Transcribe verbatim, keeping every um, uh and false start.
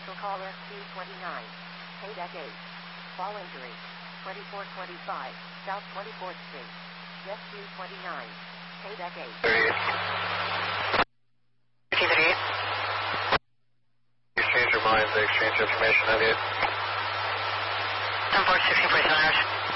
Special call S Q twenty-nine. Paydeck eight. Fall injury. twenty-four twenty-five. South twenty-fourth Street. S Q twenty-nine. Paydeck eight. fifteen thirty-eight. Exchange your minds, exchange information, have you? ten four, sixteen forty-seven hours.